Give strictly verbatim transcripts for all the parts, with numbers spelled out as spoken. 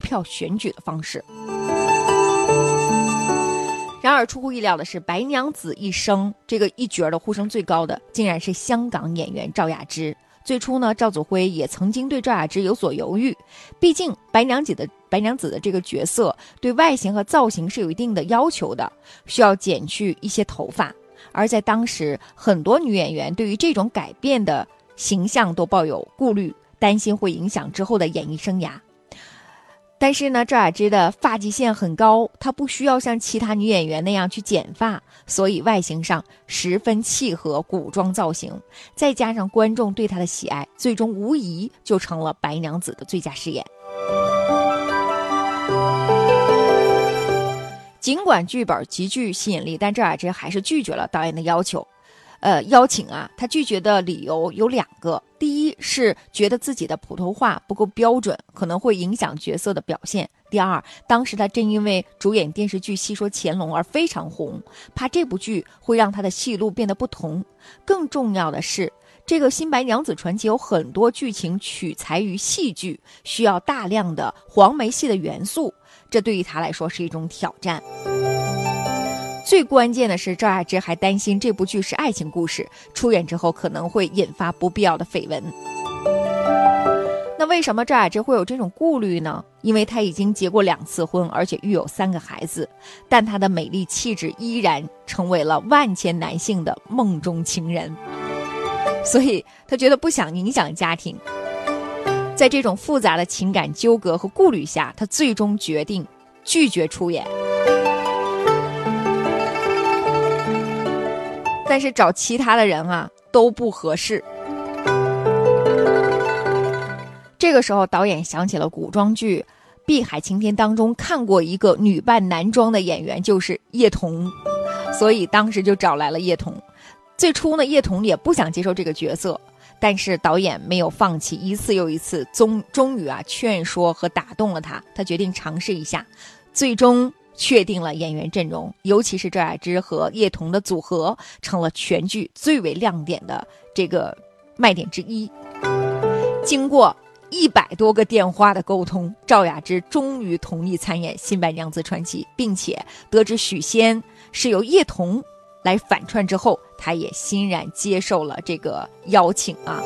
票选举的方式。然而出乎意料的是，白娘子一生这个一角的呼声最高的竟然是香港演员赵雅芝。最初呢，赵祖辉也曾经对赵雅芝有所犹豫，毕竟白娘子的白娘子的这个角色对外形和造型是有一定的要求的，需要剪去一些头发。而在当时，很多女演员对于这种改变的形象都抱有顾虑，担心会影响之后的演艺生涯。但是呢，赵雅芝的发际线很高，她不需要像其他女演员那样去剪发，所以外形上十分契合古装造型，再加上观众对她的喜爱，最终无疑就成了白娘子的最佳饰演。尽管剧本极具吸引力，但赵雅芝还是拒绝了导演的要求。呃，邀请啊，她拒绝的理由有两个。第一是觉得自己的普通话不够标准，可能会影响角色的表现。第二，当时她正因为主演电视剧《戏说乾隆》而非常红，怕这部剧会让她的戏路变得不同。更重要的是，这个《新白娘子传奇》有很多剧情取材于戏剧，需要大量的黄梅戏的元素，这对于她来说是一种挑战。最关键的是，赵雅芝还担心这部剧是爱情故事，出演之后可能会引发不必要的绯闻。那为什么赵雅芝会有这种顾虑呢？因为她已经结过两次婚，而且育有三个孩子，但她的美丽气质依然成为了万千男性的梦中情人，所以她觉得不想影响家庭。在这种复杂的情感纠葛和顾虑下，她最终决定拒绝出演。但是找其他的人啊都不合适。这个时候导演想起了古装剧《碧海晴天》当中看过一个女扮男装的演员，就是叶童，所以当时就找来了叶童。最初呢，叶童也不想接受这个角色，但是导演没有放弃，一次又一次，终终于啊劝说和打动了他，他决定尝试一下，最终确定了演员阵容，尤其是赵雅芝和叶童的组合成了全剧最为亮点的这个卖点之一。经过一百多个电话的沟通，赵雅芝终于同意参演《新白娘子传奇》，并且得知许仙是由叶童来反串之后，她也欣然接受了这个邀请啊。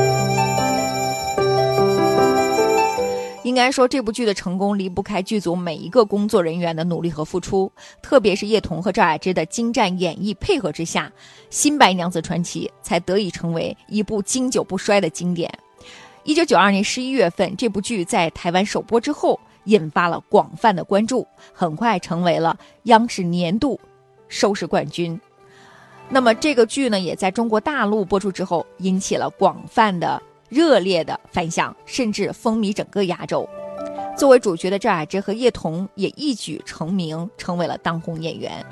应该说，这部剧的成功离不开剧组每一个工作人员的努力和付出，特别是叶童和赵雅芝的精湛演绎配合之下，《新白娘子传奇》才得以成为一部经久不衰的经典。一九九二年十一月份，这部剧在台湾首播之后，引发了广泛的关注，很快成为了央视年度收视冠军。那么这个剧呢，也在中国大陆播出之后，引起了广泛的热烈的反响，甚至风靡整个亚洲。作为主角的赵雅芝和叶童也一举成名，成为了当红演员。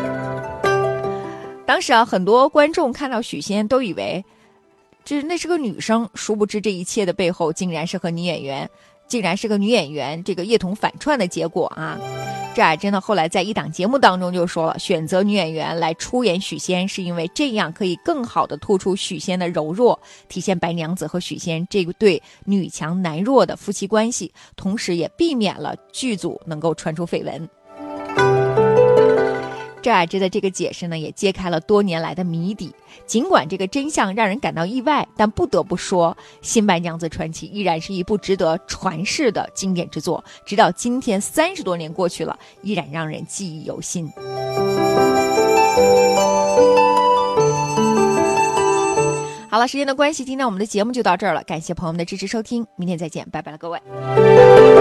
当时啊，很多观众看到许仙都以为这那是个女生，殊不知这一切的背后竟然是和女演员竟然是个女演员这个叶童反串的结果啊。赵雅芝呢后来在一档节目当中就说了，选择女演员来出演许仙是因为这样可以更好的突出许仙的柔弱，体现白娘子和许仙这个对女强男弱的夫妻关系，同时也避免了剧组能够传出绯闻。赵雅芝的这个解释呢，也揭开了多年来的谜底。尽管这个真相让人感到意外，但不得不说，《新白娘子传奇》依然是一部值得传世的经典之作。直到今天，三十多年过去了，依然让人记忆犹新。好了，时间的关系，今天我们的节目就到这儿了，感谢朋友们的支持收听，明天再见，拜拜了各位。